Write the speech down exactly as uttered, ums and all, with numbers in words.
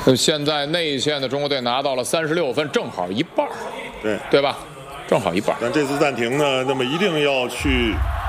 现在内线的中国队拿到了三十六分，正好一半， 对对吧？正好一半。 但这次暂停呢，那么一定要去